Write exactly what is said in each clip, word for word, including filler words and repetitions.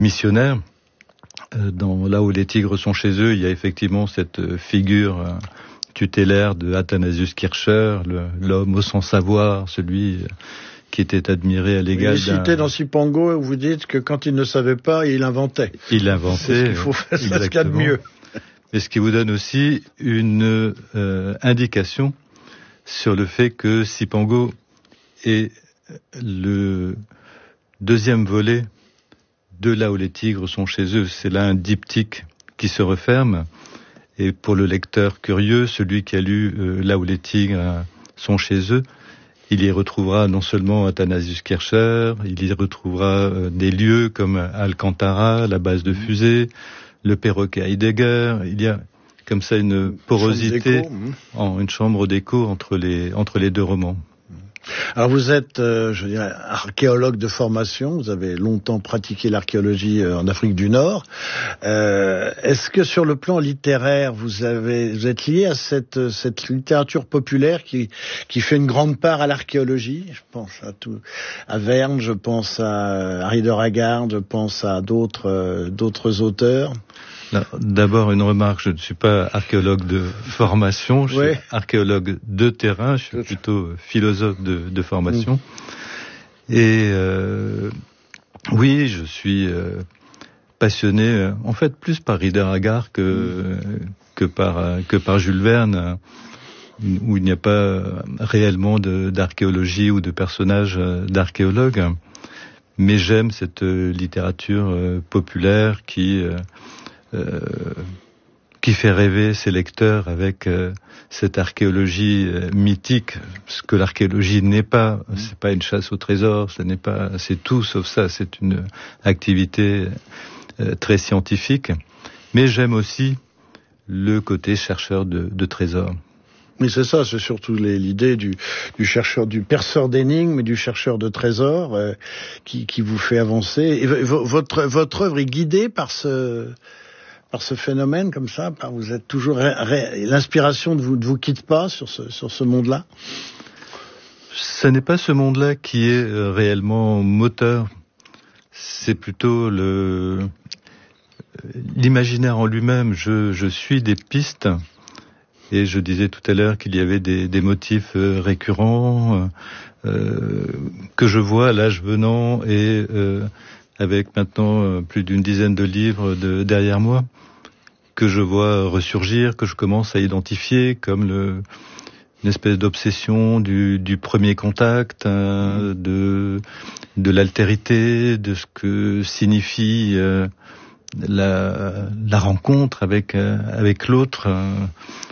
missionnaire. Dans Là où les tigres sont chez eux, il y a effectivement cette figure tutélaire de Athanasius Kircher, le, l'homme au sans savoir, celui qui était admiré à l'égal d'un... Il est cité dans Cipango, où vous dites que quand il ne savait pas, il inventait. Il inventait. C'est ce qu'il faut faire, c'est ce qu'il y a de mieux. Et ce qui vous donne aussi une euh, indication sur le fait que Cipango est le deuxième volet de Là où les tigres sont chez eux. C'est là un diptyque qui se referme. Et pour le lecteur curieux, celui qui a lu euh, Là où les tigres sont chez eux, il y retrouvera non seulement Athanasius Kircher, il y retrouvera euh, des lieux comme Alcantara, la base de fusée, le perroquet Heidegger. Il y a comme ça une porosité, en une chambre d'écho entre les, entre les deux romans. Alors vous êtes, euh, je dirais, archéologue de formation, vous avez longtemps pratiqué l'archéologie euh, en Afrique du Nord. Euh, est-ce que sur le plan littéraire, vous avez, vous êtes lié à cette, cette littérature populaire qui, qui fait une grande part à l'archéologie? Je pense à tout, à Verne, je pense à Harry de Raggard, je pense à d'autres, euh, d'autres auteurs. Là, d'abord, une remarque, je ne suis pas archéologue de formation, je ouais. suis archéologue de terrain, je suis plutôt philosophe de, de formation. Mmh. Et euh, oui, je suis euh, passionné, euh, en fait, plus par Harry de Raggard que, mmh. que, par, euh, que par Jules Verne, où il n'y a pas réellement de, d'archéologie ou de personnages d'archéologues. Mais j'aime cette euh, littérature euh, populaire qui... Euh, Euh, qui fait rêver ses lecteurs avec euh, cette archéologie euh, mythique, ce que l'archéologie n'est pas. Mmh. C'est pas une chasse au trésor, ce n'est pas, c'est tout sauf ça. C'est une activité euh, très scientifique. Mais j'aime aussi le côté chercheur de, de trésors. Mais c'est ça, c'est surtout les, l'idée du, du chercheur, du perceur d'énigmes et du chercheur de trésors euh, qui, qui vous fait avancer. Et v- votre, votre œuvre est guidée par ce... par ce phénomène comme ça, par, vous êtes toujours ré, ré, l'inspiration ne vous, ne vous quitte pas sur ce, sur ce monde-là? Ce n'est pas ce monde-là qui est euh, réellement moteur. C'est plutôt le l'imaginaire en lui-même. Je, je suis des pistes, et je disais tout à l'heure qu'il y avait des, des motifs euh, récurrents euh, que je vois à l'âge venant, et euh, avec maintenant euh, plus d'une dizaine de livres de, derrière moi, que je vois ressurgir, que je commence à identifier comme le, une espèce d'obsession du, du premier contact, hein, de, de l'altérité, de ce que signifie euh, la, la rencontre avec, euh, avec l'autre. Hein.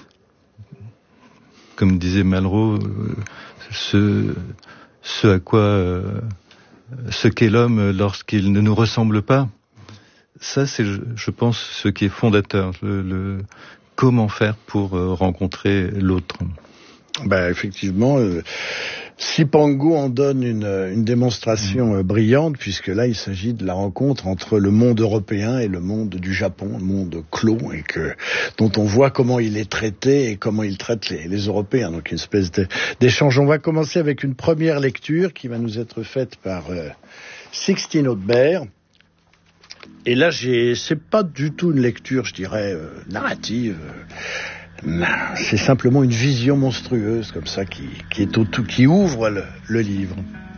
Comme disait Malraux, euh, ce, ce à quoi... Euh, ce qu'est l'homme lorsqu'il ne nous ressemble pas. Ça, c'est, je pense, ce qui est fondateur. Le, le comment faire pour rencontrer l'autre. Ben, effectivement, euh, Cipango en donne une, une démonstration mmh. brillante, puisque là, il s'agit de la rencontre entre le monde européen et le monde du Japon, le monde clos, et que, dont on voit comment il est traité et comment il traite les, les Européens. Donc, une espèce de, d'échange. On va commencer avec une première lecture qui va nous être faite par euh, Sixtine Audebert. Et là, j'ai, c'est pas du tout une lecture, je dirais, euh, narrative. Euh, C'est simplement une vision monstrueuse comme ça qui, qui est au tout, qui ouvre le, le livre.